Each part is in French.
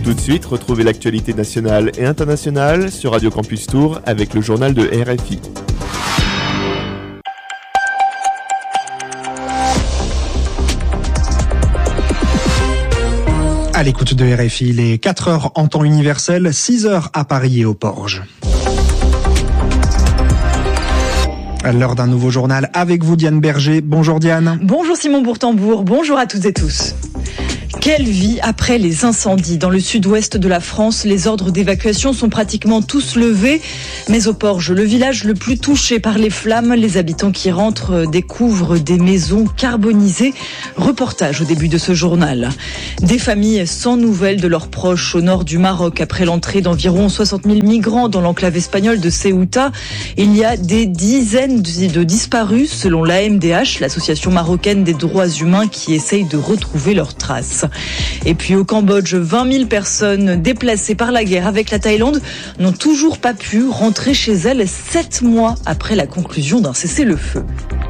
Tout de suite, retrouvez l'actualité nationale et internationale sur Radio Campus Tours avec le journal de RFI. À l'écoute de RFI, il est 4h en temps universel, 6h à Paris et au Porge. À l'heure d'un nouveau journal avec vous, Diane Berger. Bonjour Diane. Bonjour Simon Bourtambour, bonjour à toutes et tous. Quelle vie après les incendies? Dans le sud-ouest de la France, les ordres d'évacuation sont pratiquement tous levés. Mais au Porge, le village le plus touché par les flammes, les habitants qui rentrent découvrent des maisons carbonisées. Reportage au début de ce journal. Des familles sans nouvelles de leurs proches au nord du Maroc. Après l'entrée d'environ 60 000 migrants dans l'enclave espagnole de Ceuta, il y a des dizaines de disparus selon l'AMDH, l'association marocaine des droits humains qui essaye de retrouver leurs traces. Et puis au Cambodge, 20 000 personnes déplacées par la guerre avec la Thaïlande n'ont toujours pas pu rentrer chez elles 7 mois après la conclusion d'un cessez-le-feu.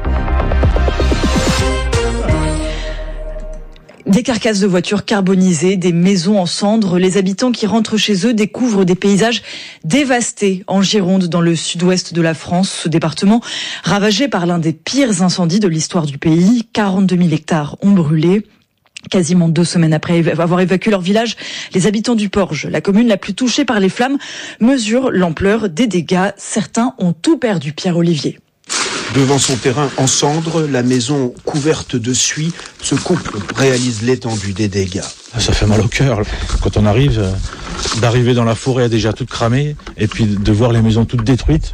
Des carcasses de voitures carbonisées, des maisons en cendres. Les habitants qui rentrent chez eux découvrent des paysages dévastés en Gironde, dans le sud-ouest de la France. Ce département ravagé par l'un des pires incendies de l'histoire du pays. 42 000 hectares ont brûlé. Quasiment 2 semaines après avoir évacué leur village, les habitants du Porge, la commune la plus touchée par les flammes, mesurent l'ampleur des dégâts. Certains ont tout perdu. Pierre-Olivier. Devant son terrain en cendres, la maison couverte de suie, ce couple réalise l'étendue des dégâts. Ça fait mal au cœur quand on arrive, d'arriver dans la forêt déjà toute cramée et puis de voir les maisons toutes détruites.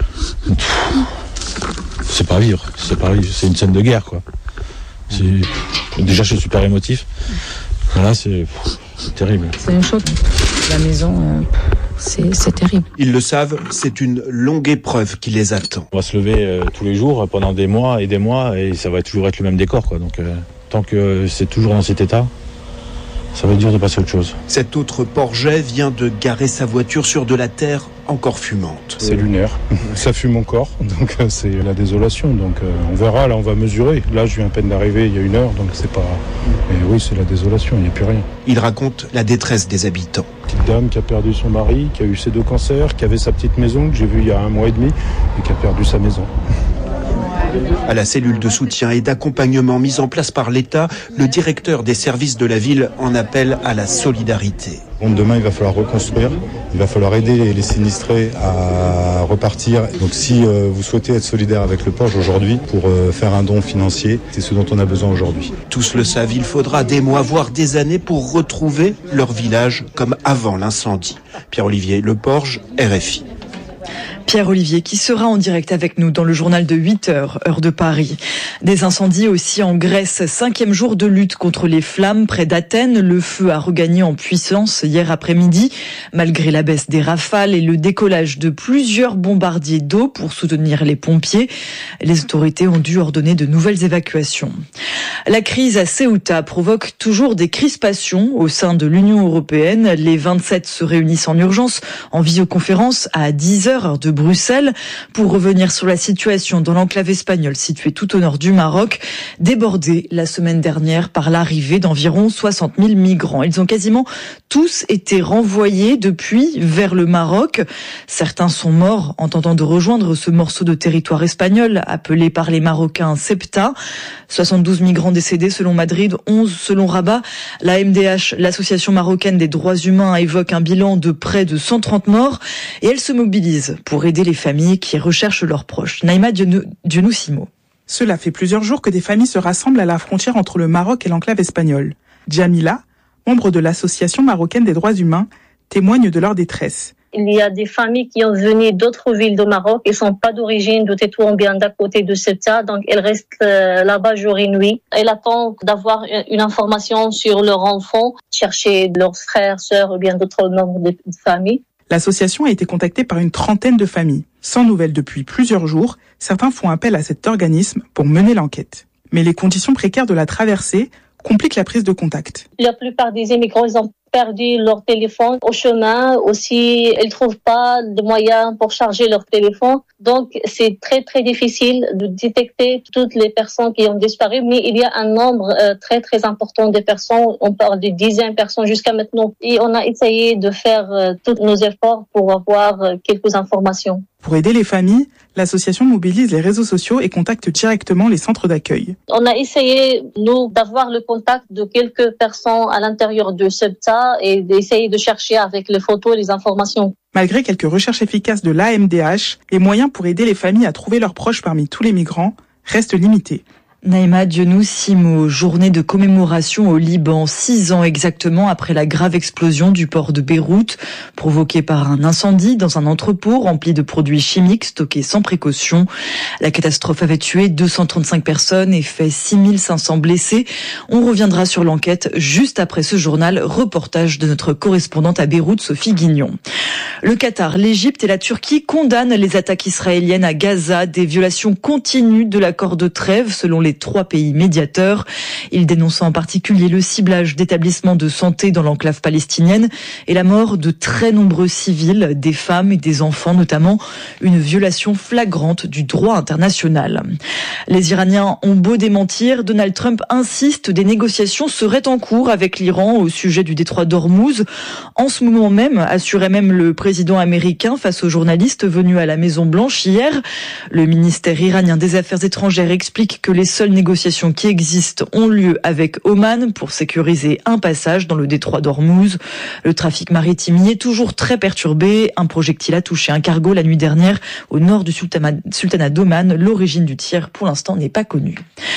C'est pas vivre, c'est une scène de guerre quoi. Déjà je suis super émotif. Là c'est terrible. C'est un choc. La maison, c'est terrible. Ils le savent, c'est une longue épreuve qui les attend. On va se lever tous les jours pendant des mois et ça va toujours être le même décor quoi. Donc tant que c'est toujours dans cet état, ça va être dur de passer à autre chose. Cet autre Porget vient de garer sa voiture sur de la terre encore fumante. C'est lunaire, ça fume encore, donc c'est la désolation. Donc on verra, là on va mesurer. Là je viens à peine d'arriver il y a 1 heure, donc c'est pas... Mais oui, c'est la désolation, il n'y a plus rien. Il raconte la détresse des habitants. Petite dame qui a perdu son mari, qui a eu ses 2 cancers, qui avait sa petite maison que j'ai vue il y a 1 mois et demi et qui a perdu sa maison. À la cellule de soutien et d'accompagnement mise en place par l'État, le directeur des services de la ville en appelle à la solidarité. Bon, demain, il va falloir reconstruire, il va falloir aider les sinistrés à repartir. Donc si vous souhaitez être solidaire avec le Porge aujourd'hui pour faire un don financier, c'est ce dont on a besoin aujourd'hui. Tous le savent, il faudra des mois, voire des années pour retrouver leur village comme avant l'incendie. Pierre-Olivier, Le Porge, RFI. Pierre-Olivier qui sera en direct avec nous dans le journal de 8h, heure de Paris. Des incendies aussi en Grèce, 5e jour de lutte contre les flammes près d'Athènes. Le feu a regagné en puissance hier après-midi, malgré la baisse des rafales et le décollage de plusieurs bombardiers d'eau pour soutenir les pompiers. Les autorités ont dû ordonner de nouvelles évacuations. La crise à Ceuta provoque toujours des crispations au sein de l'Union européenne. Les 27 se réunissent en urgence en visioconférence à 10h, heure de Bruxelles, pour revenir sur la situation dans l'enclave espagnole située tout au nord du Maroc, débordée la semaine dernière par l'arrivée d'environ 60 000 migrants. Ils ont quasiment tous été renvoyés depuis vers le Maroc. Certains sont morts en tentant de rejoindre ce morceau de territoire espagnol appelé par les Marocains Ceuta. 72 migrants décédés selon Madrid, 11 selon Rabat. La MDH, l'association marocaine des droits humains, évoque un bilan de près de 130 morts et elle se mobilise pour aider les familles qui recherchent leurs proches. Naïma Dionoussimo. Cela fait plusieurs jours que des familles se rassemblent à la frontière entre le Maroc et l'enclave espagnole. Jamila, membre de l'association marocaine des droits humains, témoigne de leur détresse. Il y a des familles qui ont venu d'autres villes du Maroc et sont pas d'origine de Tétouan ou bien d'à côté de Ceuta, donc elles restent là-bas jour et nuit. Elles attendent d'avoir une information sur leur enfant, chercher leurs frères, sœurs ou bien d'autres membres de famille. L'association a été contactée par une trentaine de familles. Sans nouvelles depuis plusieurs jours, certains font appel à cet organisme pour mener l'enquête. Mais les conditions précaires de la traversée compliquent la prise de contact. La plupart des immigrants, ils ont perdu leur téléphone au chemin. Aussi, ils trouvent pas de moyens pour charger leur téléphone. Donc, c'est très, très difficile de détecter toutes les personnes qui ont disparu. Mais il y a un nombre très, très important de personnes. On parle de dizaines de personnes jusqu'à maintenant. Et on a essayé de faire tous nos efforts pour avoir quelques informations. Pour aider les familles, l'association mobilise les réseaux sociaux et contacte directement les centres d'accueil. On a essayé, nous, d'avoir le contact de quelques personnes à l'intérieur de Ceuta et d'essayer de chercher avec les photos les informations. Malgré quelques recherches efficaces de l'AMDH, les moyens pour aider les familles à trouver leurs proches parmi tous les migrants restent limités. Naïma Dionou, 6 mots, journée de commémoration au Liban, 6 ans exactement après la grave explosion du port de Beyrouth, provoquée par un incendie dans un entrepôt rempli de produits chimiques stockés sans précaution. La catastrophe avait tué 235 personnes et fait 6500 blessés. On reviendra sur l'enquête juste après ce journal, reportage de notre correspondante à Beyrouth, Sophie Guignon. Le Qatar, l'Égypte et la Turquie condamnent les attaques israéliennes à Gaza, des violations continues de l'accord de trêve selon les 3 pays médiateurs. Ils dénoncent en particulier le ciblage d'établissements de santé dans l'enclave palestinienne et la mort de très nombreux civils, des femmes et des enfants notamment, une violation flagrante du droit international. Les Iraniens ont beau démentir, Donald Trump insiste, des négociations seraient en cours avec l'Iran au sujet du détroit d'Ormuz. En ce moment même, assurait même le président américain face aux journalistes venus à la Maison-Blanche hier. Le ministère iranien des Affaires étrangères explique que les seules négociations qui existent ont lieu avec Oman pour sécuriser un passage dans le détroit d'Ormuz. Le trafic maritime y est toujours très perturbé. Un projectile a touché un cargo la nuit dernière au nord du sultanat d'Oman. L'origine du tir, pour l'instant, n'est pas connue.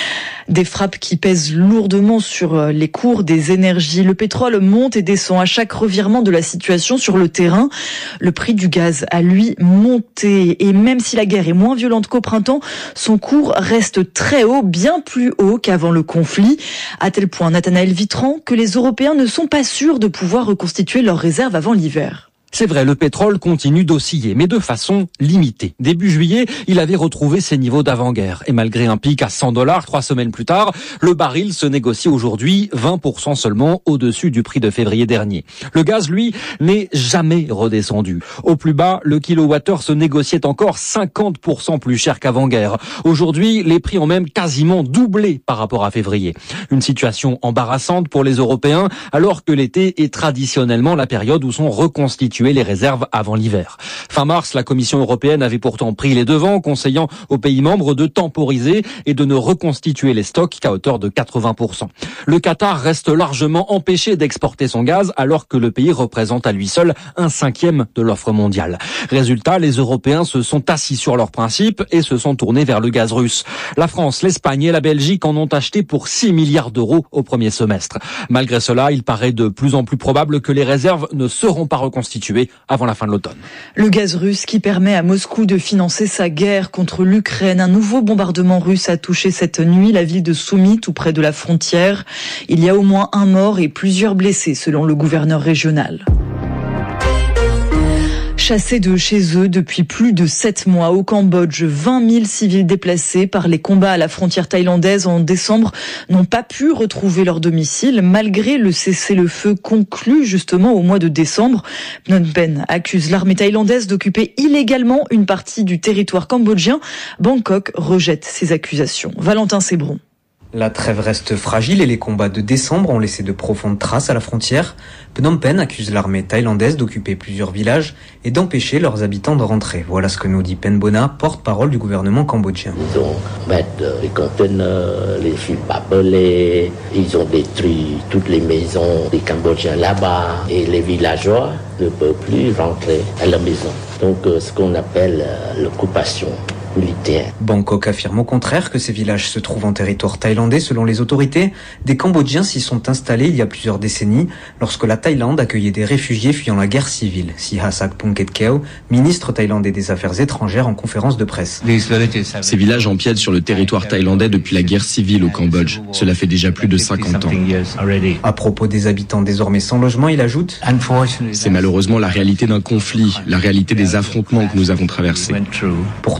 Des frappes qui pèsent lourdement sur les cours des énergies. Le pétrole monte et descend à chaque revirement de la situation sur le terrain. Le prix du gaz a, lui, monté. Et même si la guerre est moins violente qu'au printemps, son cours reste très haut, bien plus haut qu'avant le conflit. À tel point, Nathanaël Vitran, que les Européens ne sont pas sûrs de pouvoir reconstituer leurs réserves avant l'hiver. C'est vrai, le pétrole continue d'osciller, mais de façon limitée. Début juillet, il avait retrouvé ses niveaux d'avant-guerre. Et malgré un pic à $100 3 semaines plus tard, le baril se négocie aujourd'hui 20% seulement au-dessus du prix de février dernier. Le gaz, lui, n'est jamais redescendu. Au plus bas, le kilowattheure se négociait encore 50% plus cher qu'avant-guerre. Aujourd'hui, les prix ont même quasiment doublé par rapport à février. Une situation embarrassante pour les Européens, alors que l'été est traditionnellement la période où sont reconstituées les réserves avant l'hiver. Fin mars, la Commission européenne avait pourtant pris les devants, conseillant aux pays membres de temporiser et de ne reconstituer les stocks qu'à hauteur de 80%. Le Qatar reste largement empêché d'exporter son gaz, alors que le pays représente à lui seul 1/5 de l'offre mondiale. Résultat, les Européens se sont assis sur leurs principes et se sont tournés vers le gaz russe. La France, l'Espagne et la Belgique en ont acheté pour 6 milliards d'euros au premier semestre. Malgré cela, il paraît de plus en plus probable que les réserves ne seront pas reconstituées avant la fin de l'automne. Le gaz russe qui permet à Moscou de financer sa guerre contre l'Ukraine. Un nouveau bombardement russe a touché cette nuit la ville de Soumy, tout près de la frontière. Il y a au moins un mort et plusieurs blessés, selon le gouverneur régional. Chassés de chez eux depuis plus de 7 mois au Cambodge, 20 000 civils déplacés par les combats à la frontière thaïlandaise en décembre n'ont pas pu retrouver leur domicile malgré le cessez-le-feu conclu justement au mois de décembre. Phnom Penh accuse l'armée thaïlandaise d'occuper illégalement une partie du territoire cambodgien. Bangkok rejette ces accusations. Valentin Sébron. La trêve reste fragile et les combats de décembre ont laissé de profondes traces à la frontière. Phnom Penh accuse l'armée thaïlandaise d'occuper plusieurs villages et d'empêcher leurs habitants de rentrer. Voilà ce que nous dit Pen Bona, porte-parole du gouvernement cambodgien. Ils ont mis les conteneurs, les fils barbelés, ils ont détruit toutes les maisons des Cambodgiens là-bas et les villageois ne peuvent plus rentrer à la maison. Donc ce qu'on appelle l'occupation militaire. Bangkok affirme au contraire que ces villages se trouvent en territoire thaïlandais. Selon les autorités, des Cambodgiens s'y sont installés il y a plusieurs décennies lorsque la Thaïlande accueillait des réfugiés fuyant la guerre civile. Sihasak Phuket-Keo, ministre thaïlandais des Affaires étrangères en conférence de presse. Ces villages empiètent sur le territoire thaïlandais depuis la guerre civile au Cambodge. Cela fait déjà plus de 50 ans. À propos des habitants désormais sans logement, il ajoute: c'est malheureusement la réalité d'un conflit, la réalité des affrontements que nous avons traversés. Pour Tom Andrew,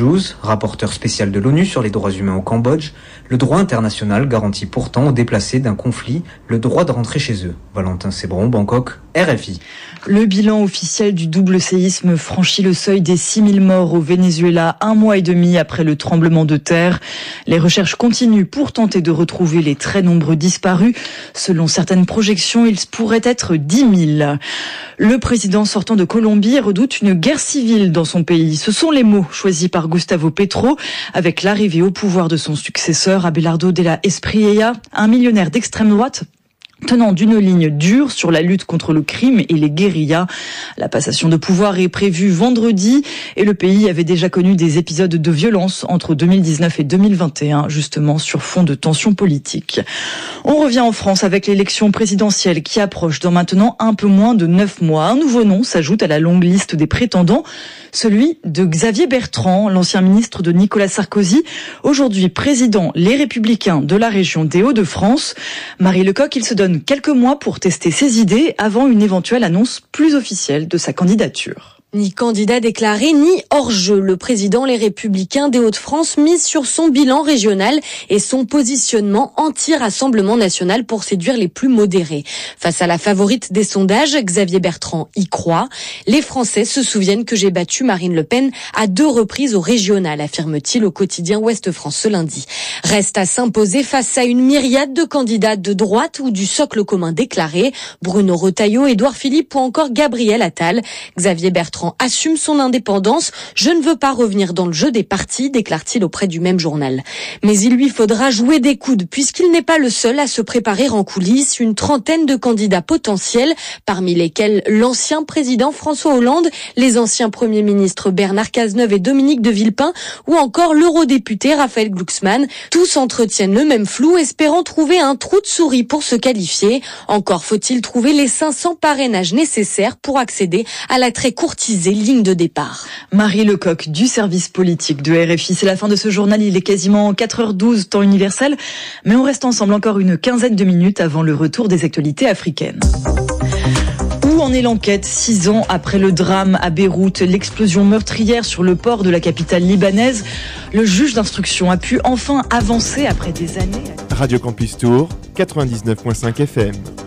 Andrews, rapporteur spécial de l'ONU sur les droits humains au Cambodge, le droit international garantit pourtant aux déplacés d'un conflit le droit de rentrer chez eux. Valentin Sébron, Bangkok, RFI. Le bilan officiel du double séisme franchit le seuil des 6000 morts au Venezuela 1 mois et demi après le tremblement de terre. Les recherches continuent pour tenter de retrouver les très nombreux disparus. Selon certaines projections, ils pourraient être 10 000. Le président sortant de Colombie redoute une guerre civile dans son pays. Ce sont les mots choisis par Gustavo Petro avec l'arrivée au pouvoir de son successeur Abelardo de la Espriella, un millionnaire d'extrême droite tenant d'une ligne dure sur la lutte contre le crime et les guérillas. La passation de pouvoir est prévue vendredi et le pays avait déjà connu des épisodes de violence entre 2019 et 2021, justement sur fond de tensions politiques. On revient en France avec l'élection présidentielle qui approche dans maintenant un peu moins de 9 mois. Un nouveau nom s'ajoute à la longue liste des prétendants, celui de Xavier Bertrand, l'ancien ministre de Nicolas Sarkozy, aujourd'hui président Les Républicains de la région des Hauts-de-France. Marie Lecoq, il se donne quelques mois pour tester ses idées avant une éventuelle annonce plus officielle de sa candidature. Ni candidat déclaré, ni hors-jeu. Le président Les Républicains des Hauts-de-France mise sur son bilan régional et son positionnement anti-Rassemblement national pour séduire les plus modérés. Face à la favorite des sondages, Xavier Bertrand y croit. Les Français se souviennent que j'ai battu Marine Le Pen à 2 reprises au régional, affirme-t-il au quotidien Ouest France ce lundi. Reste à s'imposer face à une myriade de candidats de droite ou du socle commun déclaré. Bruno Retailleau, Édouard Philippe ou encore Gabriel Attal. Xavier Bertrand assume son indépendance. Je ne veux pas revenir dans le jeu des partis, déclare-t-il auprès du même journal. Mais il lui faudra jouer des coudes puisqu'il n'est pas le seul à se préparer en coulisses. Une trentaine de candidats potentiels, parmi lesquels l'ancien président François Hollande, les anciens premiers ministres Bernard Cazeneuve et Dominique de Villepin ou encore l'eurodéputé Raphaël Glucksmann. Tous entretiennent le même flou, espérant trouver un trou de souris pour se qualifier. Encore faut-il trouver les 500 parrainages nécessaires pour accéder à la très courtisée ligne de départ. Marie Lecoq du service politique de RFI. C'est la fin de ce journal. Il est quasiment 4h12 temps universel. Mais on reste ensemble encore une quinzaine de minutes avant le retour des actualités africaines. Où en est l'enquête 6 ans après le drame à Beyrouth, l'explosion meurtrière sur le port de la capitale libanaise? Le juge d'instruction a pu enfin avancer après des années. Radio Campus Tour, 99.5 FM.